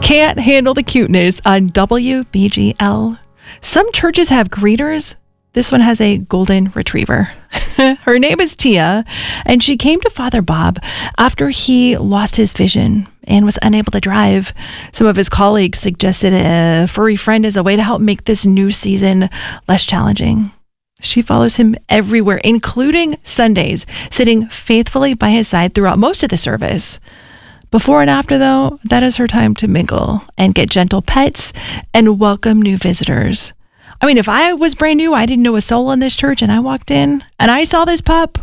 Can't handle the cuteness on WBGL. Some churches have greeters. This one has a golden retriever. Her name is Tia, and she came to Father Bob after he lost his vision and was unable to drive. Some of his colleagues suggested a furry friend as a way to help make this new season less challenging. She follows him everywhere, including Sundays, sitting faithfully by his side throughout most of the service. Before and after, though, that is her time to mingle and get gentle pets and welcome new visitors. I mean, if I was brand new, I didn't know a soul in this church, and I walked in and I saw this pup,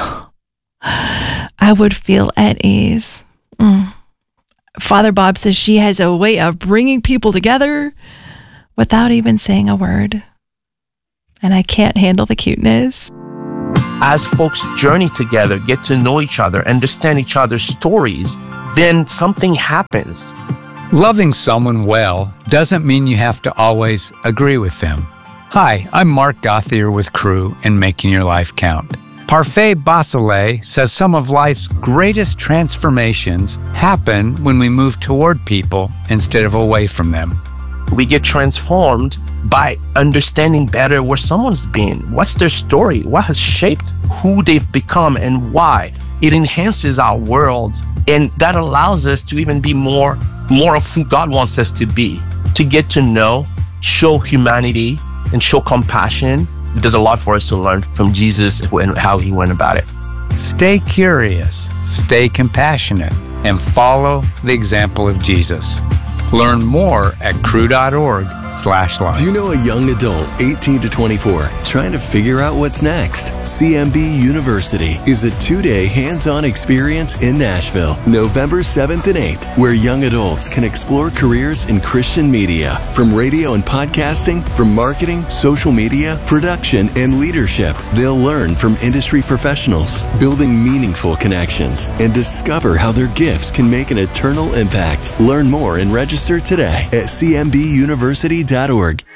I would feel at ease. Father Bob says she has a way of bringing people together without even saying a word. And I can't handle the cuteness. As folks journey together, get to know each other, understand each other's stories, then something happens. Loving someone well doesn't mean you have to always agree with them. Hi, I'm Mark Gothier with Crew and Making Your Life Count. Parfait Basile says some of life's greatest transformations happen when we move toward people instead of away from them. We get transformed by understanding better where someone's been, what's their story, what has shaped who they've become and why. It enhances our world, and that allows us to even be more of who God wants us to be, to get to know, show humanity, and show compassion. There's a lot for us to learn from Jesus and how he went about it. Stay curious, stay compassionate, and follow the example of Jesus. Learn more at crew.org/life. Do you know a young adult, 18 to 24, trying to figure out what's next? CMB University is a 2-day hands-on experience in Nashville, November 7th and 8th, where young adults can explore careers in Christian media, from radio and podcasting, from marketing, social media, production, and leadership. They'll learn from industry professionals, building meaningful connections, and discover how their gifts can make an eternal impact. Learn more and register today at cmbuniversity.org.